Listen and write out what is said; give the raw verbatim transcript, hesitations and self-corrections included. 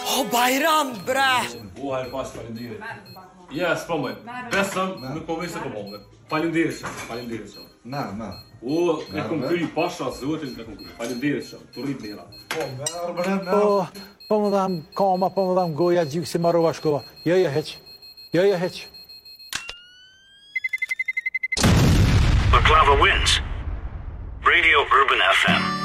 O Bayram, bre! O, hajde pas, falenderit. Ja, spomoj. Besëm, nuk po vese po bombe. Falenderit shumë, falenderit shumë. Na, na. O, e kom kry pasha zotin, e kom kry. Falenderit shumë, të rrit mira. Po, merë, bre, na. Po, po më dham kama, po më dham goja, gjykë si marrova shkova. Jo, jo, heq. Jo, jo, heq. Baklava wins. Radio Urban F M.